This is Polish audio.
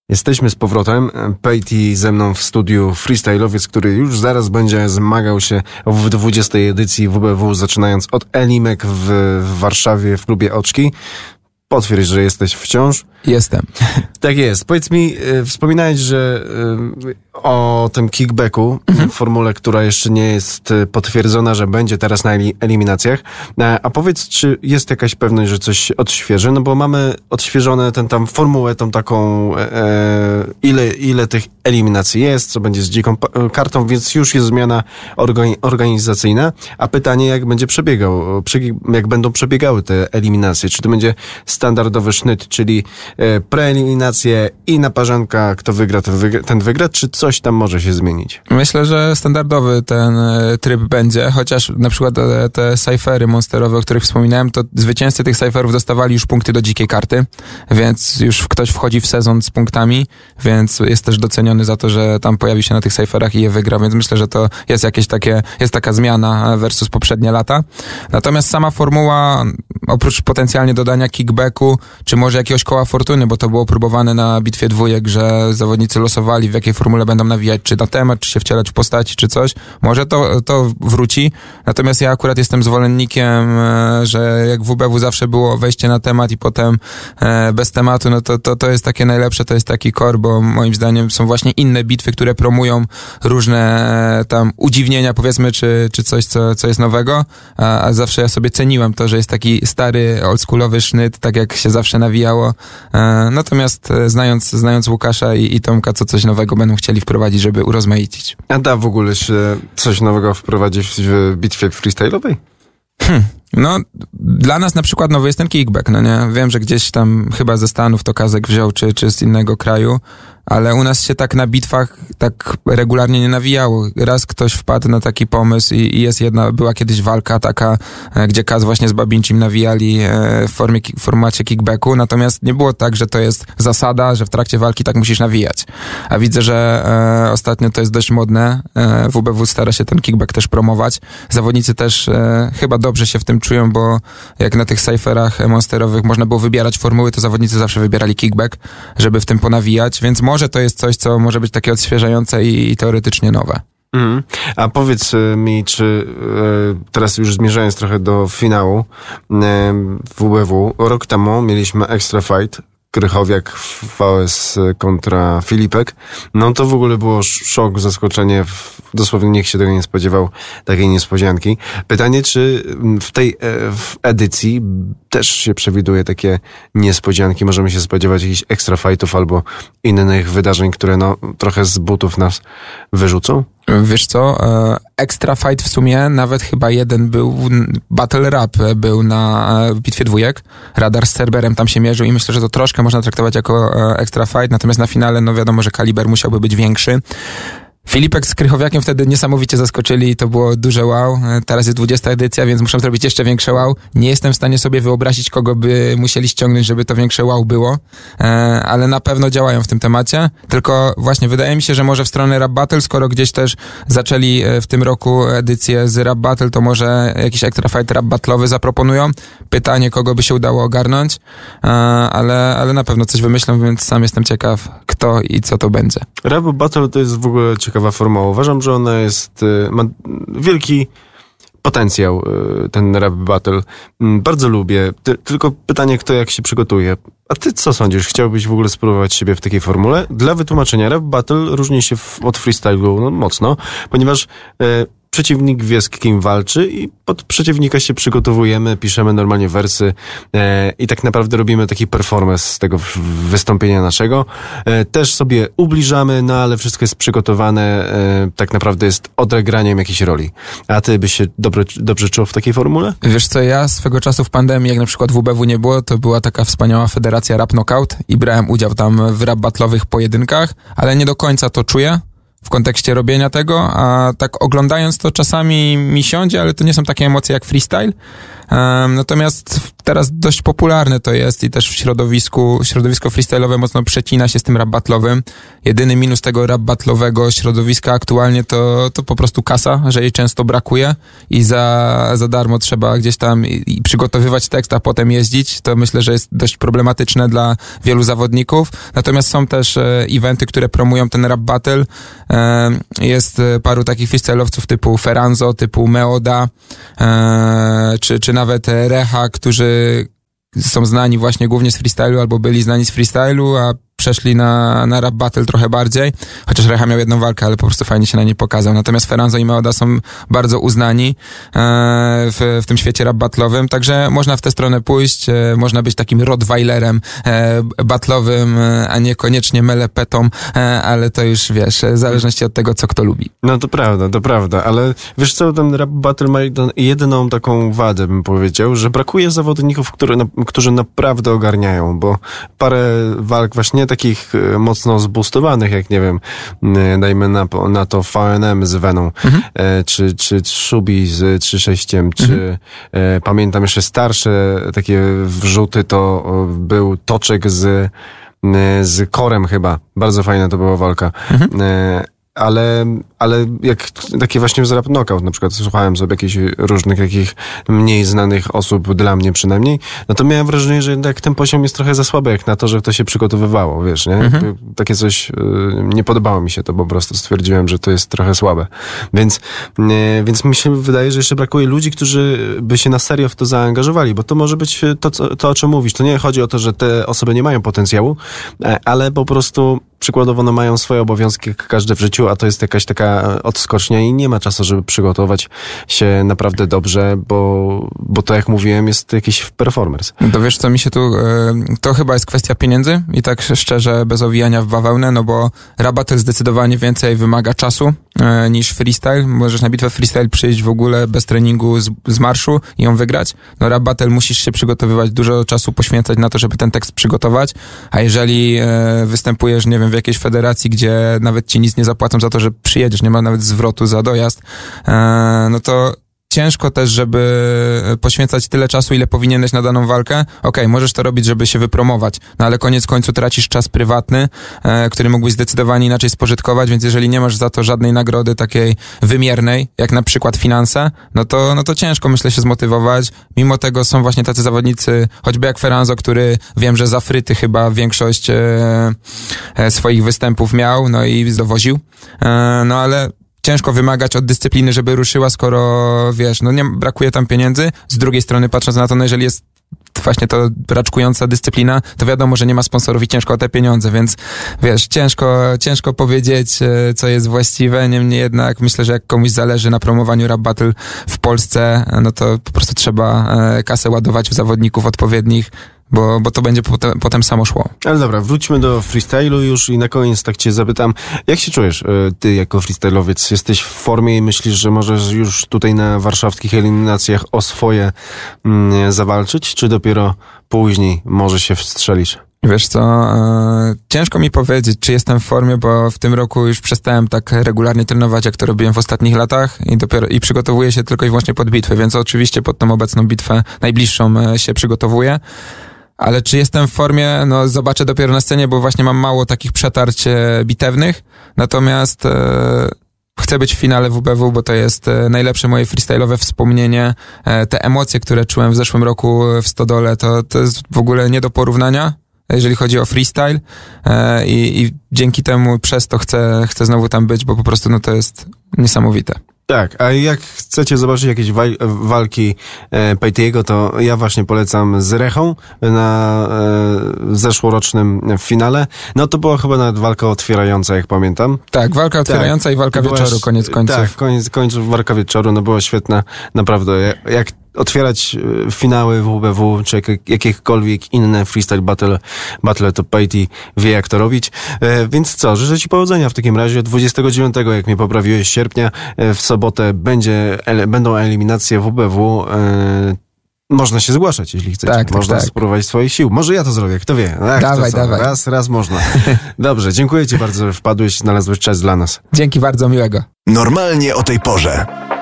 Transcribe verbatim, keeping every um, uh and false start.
Jesteśmy z powrotem. Pejti ze mną w studiu freestyle'owiec, który już zaraz będzie zmagał się w dwudziestej edycji W B W, zaczynając od Elimek w, w Warszawie w klubie Oczki. Potwierdź, że jesteś wciąż. Jestem. Tak jest. Powiedz mi, y, wspominałeś, że y, o tym kickbacku, mhm. formule, która jeszcze nie jest potwierdzona, że będzie teraz na eliminacjach. A, a powiedz, czy jest jakaś pewność, że coś się odświeży? No bo mamy odświeżone tę tam formułę, tą taką, e, ile, ile tych eliminacji jest, co będzie z dziką kartą, więc już jest zmiana organi- organizacyjna. A pytanie, jak będzie przebiegał, jak będą przebiegały te eliminacje? Czy to będzie standardowy sznyt, czyli e, preeliminacje i naparzanka, kto wygra, ten wygra, ten wygra, czy coś tam może się zmienić? Myślę, że standardowy ten e, tryb będzie, chociaż na przykład te, te cyfery monsterowe, o których wspominałem, to zwycięzcy tych cyferów dostawali już punkty do dzikiej karty, więc już ktoś wchodzi w sezon z punktami, więc jest też doceniony za to, że tam pojawi się na tych cyferach i je wygra, więc myślę, że to jest jakieś takie, jest taka zmiana versus poprzednie lata. Natomiast sama formuła, oprócz potencjalnie dodania kickbacku, czy może jakiegoś koła fortuny, bo to było próbowane na bitwie dwójek, że zawodnicy losowali, w jakiej formule będą nawijać, czy na temat, czy się wcielać w postaci, czy coś. Może to, to wróci. Natomiast ja akurat jestem zwolennikiem, że jak w W B W zawsze było wejście na temat i potem bez tematu, no to, to, to jest takie najlepsze, to jest taki core, bo moim zdaniem są właśnie inne bitwy, które promują różne tam udziwnienia, powiedzmy, czy, czy coś, co, co jest nowego, a, a zawsze ja sobie ceniłem to, że jest taki stary, oldschoolowy sznyt, tak jak się zawsze nawijało. E, natomiast e, znając, znając Łukasza i, i Tomka, co coś nowego będą chcieli wprowadzić, żeby urozmaicić. A da w ogóle się coś nowego wprowadzić w bitwie freestyle'owej? Hmm. No, dla nas na przykład nowy jest ten kickback, no nie? Wiem, że gdzieś tam chyba ze Stanów to Kazek wziął, czy, czy z innego kraju, ale u nas się tak na bitwach tak regularnie nie nawijało. Raz ktoś wpadł na taki pomysł i, i jest jedna, była kiedyś walka taka, gdzie Kaz właśnie z Babincim nawijali w formie, w formacie kickbacku, natomiast nie było tak, że to jest zasada, że w trakcie walki tak musisz nawijać. A widzę, że e, ostatnio to jest dość modne. E, W B W stara się ten kickback też promować. Zawodnicy też e, chyba dobrze się w tym czują, bo jak na tych cyferach monsterowych można było wybierać formuły, to zawodnicy zawsze wybierali kickback, żeby w tym ponawijać, więc może to jest coś, co może być takie odświeżające i, i teoretycznie nowe. Mm. A powiedz mi, czy e, teraz już zmierzając trochę do finału e, W B W, rok temu mieliśmy Extra Fight, Krychowiak V S kontra Filipek. No to w ogóle było szok, zaskoczenie. Dosłownie nikt się tego nie spodziewał, takiej niespodzianki. Pytanie, czy w tej w edycji też się przewiduje takie niespodzianki? Możemy się spodziewać jakichś extra fightów albo innych wydarzeń, które no trochę z butów nas wyrzucą? Wiesz co, extra fight w sumie, nawet chyba jeden był, battle rap był na bitwie dwójek, Radar z Cerberem tam się mierzył i myślę, że to troszkę można traktować jako extra fight, natomiast na finale, no wiadomo, że kaliber musiałby być większy. Filipek z Krychowiakiem wtedy niesamowicie zaskoczyli i to było duże wow. Teraz jest dwudziesta edycja, więc muszę zrobić jeszcze większe wow. Nie jestem w stanie sobie wyobrazić, kogo by musieli ściągnąć, żeby to większe wow było, ale na pewno działają w tym temacie. Tylko właśnie wydaje mi się, że może w stronę Rap Battle, skoro gdzieś też zaczęli w tym roku edycję z Rap Battle, to może jakiś extra fight rap battle'owy zaproponują. Pytanie, kogo by się udało ogarnąć, ale, ale na pewno coś wymyślą, więc sam jestem ciekaw, kto i co to będzie. Rap Battle to jest w ogóle ciekawa formuła. Uważam, że ona jest, ma wielki potencjał, ten Rap Battle. Bardzo lubię. Ty, tylko pytanie, kto jak się przygotuje. A ty co sądzisz? Chciałbyś w ogóle spróbować siebie w takiej formule? Dla wytłumaczenia, Rap Battle różni się w, od freestylu no, mocno, ponieważ e, przeciwnik wie, z kim walczy i pod przeciwnika się przygotowujemy, piszemy normalnie wersy e, i tak naprawdę robimy taki performance z tego wystąpienia naszego. E, też sobie ubliżamy, no ale wszystko jest przygotowane, e, tak naprawdę jest odegraniem jakiejś roli. A ty byś się dobrze, dobrze czuł w takiej formule? Wiesz co, ja swego czasu w pandemii, jak na przykład W B W nie było, to była taka wspaniała federacja Rap Knockout i brałem udział tam w rap battle'owych pojedynkach, ale nie do końca to czuję. w kontekście robienia tego, a tak oglądając to czasami mi siądzie, ale to nie są takie emocje jak freestyle. Um, natomiast teraz dość popularne to jest i też w środowisku, środowisko freestyle'owe mocno przecina się z tym rap battle'owym. Jedyny minus tego rap battle'owego środowiska aktualnie to, to po prostu kasa, że jej często brakuje i za, za darmo trzeba gdzieś tam i, i przygotowywać tekst, a potem jeździć. To myślę, że jest dość problematyczne dla wielu zawodników. Natomiast są też e, eventy, które promują ten rap battle. E, jest e, paru takich freestyle'owców typu Feranzo, typu Meoda, e, czy, czy nawet Reha, którzy są znani właśnie głównie z freestylu albo byli znani z freestylu, a przeszli na, na rap battle trochę bardziej, chociaż Reha miał jedną walkę, ale po prostu fajnie się na niej pokazał. Natomiast Feranzo i Meoda są bardzo uznani e, w, w tym świecie rap battle'owym, także można w tę stronę pójść, e, można być takim rottweilerem e, battle'owym, e, a niekoniecznie melepetą, e, ale to już wiesz, w zależności od tego, co kto lubi. No to prawda, to prawda, ale wiesz co, ten rap battle ma jedną taką wadę, bym powiedział, że brakuje zawodników, które, na, którzy naprawdę ogarniają, bo parę walk właśnie takich mocno zboostowanych, jak nie wiem, dajmy na, na to V N M z Veną, mhm. e, czy, czy Shubi z trzy sześć, mhm. czy e, pamiętam jeszcze starsze takie wrzuty, to był Toczek z, z Korem chyba. Bardzo fajna to była walka. Mhm. E, ale, ale jak takie właśnie z rap knockout, na przykład słuchałem sobie jakichś różnych takich mniej znanych osób, dla mnie przynajmniej, no to miałem wrażenie, że jednak ten poziom jest trochę za słaby, jak na to, że to się przygotowywało, wiesz, nie? Mhm. Takie coś, nie podobało mi się to, po prostu stwierdziłem, że to jest trochę słabe. Więc, więc mi się wydaje, że jeszcze brakuje ludzi, którzy by się na serio w to zaangażowali, bo to może być to, co, to o czym mówisz. To nie chodzi o to, że te osoby nie mają potencjału, ale po prostu przykładowo no, mają swoje obowiązki jak każdy w życiu, a to jest jakaś taka odskocznia i nie ma czasu, żeby przygotować się naprawdę dobrze, bo, bo to jak mówiłem jest jakiś performance. To wiesz co, mi się tu, to chyba jest kwestia pieniędzy i tak szczerze bez owijania w bawełnę, no bo rap battle zdecydowanie więcej wymaga czasu niż freestyle. Możesz na bitwę freestyle przyjść w ogóle bez treningu z, z marszu i ją wygrać. No rap battle musisz się przygotowywać, dużo czasu poświęcać na to, żeby ten tekst przygotować, a jeżeli e, występujesz, nie wiem, w jakiejś federacji, gdzie nawet ci nic nie zapłacą za to, że przyjedziesz, nie ma nawet zwrotu za dojazd, e, no to ciężko też, żeby poświęcać tyle czasu, ile powinieneś na daną walkę. Okej, okay, możesz to robić, żeby się wypromować, no ale koniec końców tracisz czas prywatny, e, który mógłbyś zdecydowanie inaczej spożytkować, więc jeżeli nie masz za to żadnej nagrody takiej wymiernej, jak na przykład finanse, no to, no to ciężko, myślę, się zmotywować. Mimo tego są właśnie tacy zawodnicy, choćby jak Feranzo, który wiem, że za fryty chyba większość e, e, swoich występów miał, no i dowoził. E, no ale ciężko wymagać od dyscypliny, żeby ruszyła, skoro, wiesz, no nie brakuje tam pieniędzy. Z drugiej strony, patrząc na to, no jeżeli jest właśnie to raczkująca dyscyplina, to wiadomo, że nie ma sponsorów i ciężko o te pieniądze, więc wiesz, ciężko, ciężko powiedzieć, co jest właściwe. Niemniej jednak myślę, że jak komuś zależy na promowaniu rap battle w Polsce, no to po prostu trzeba kasę ładować w zawodników odpowiednich, bo, bo to będzie potem, potem samo szło. Ale dobra, wróćmy do freestylu już i na koniec tak cię zapytam, jak się czujesz ty jako freestyle'owiec? Jesteś w formie i myślisz, że możesz już tutaj na warszawskich eliminacjach o swoje mm, zawalczyć, czy dopiero później może się wstrzelisz? Wiesz co, e, ciężko mi powiedzieć, czy jestem w formie, bo w tym roku już przestałem tak regularnie trenować, jak to robiłem w ostatnich latach i dopiero i przygotowuję się tylko i wyłącznie pod bitwę, więc oczywiście pod tą obecną bitwę najbliższą e, się przygotowuję. Ale czy jestem w formie? No zobaczę dopiero na scenie, bo właśnie mam mało takich przetarć e, bitewnych. Natomiast e, chcę być w finale W B W, bo to jest e, najlepsze moje freestyle'owe wspomnienie. E, te emocje, które czułem w zeszłym roku w Stodole, to, to jest w ogóle nie do porównania, jeżeli chodzi o freestyle. E, i, I dzięki temu przez to chcę, chcę znowu tam być, bo po prostu no to jest niesamowite. Tak, a jak chcecie zobaczyć jakieś waj- walki e, Pejtiego, to ja właśnie polecam z Rechą na e, zeszłorocznym finale. No to była chyba nawet walka otwierająca, jak pamiętam. Tak, walka otwierająca tak, i walka wieczoru, była, koniec końców. Tak, koniec końców walka wieczoru, no była świetna, naprawdę. Jak, jak otwierać finały W B W, czy jak, jakiekolwiek inne freestyle battle, battle to Pejti wie, jak to robić. E, więc co, życzę ci powodzenia w takim razie. dwudziestego dziewiątego, jak mnie poprawiłeś, sierpnia, e, w sobotę będzie, ele, będą eliminacje W B W. E, Można się zgłaszać, jeśli chcecie. Tak, tak, można tak. spróbować swoich sił. Może ja to zrobię, kto wie. Ach, dawaj, to co? dawaj. Raz, raz można. Dobrze, dziękuję ci bardzo, że wpadłeś, znalazłeś czas dla nas. Dzięki bardzo, miłego. Normalnie o tej porze.